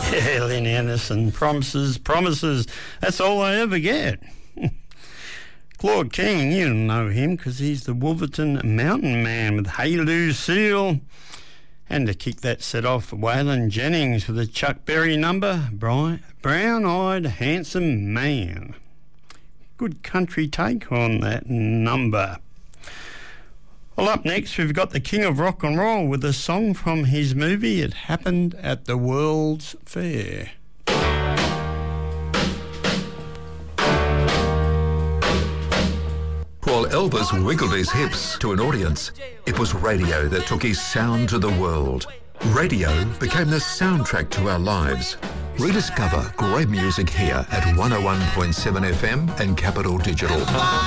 Yeah, Lynn Anderson, promises. That's all I ever get. Claude King, you know him because he's the Wolverton Mountain Man with Hey Lucille. And to kick that set off, Waylon Jennings with a Chuck Berry number, Brown-Eyed Handsome Man. Good country take on that number. Well, up next, we've got the King of Rock and Roll with a song from his movie, It Happened at the World's Fair. While Elvis wiggled his hips to an audience, it was radio that took his sound to the world. Radio became the soundtrack to our lives. Rediscover great music here at 101.7 FM and Capital Digital.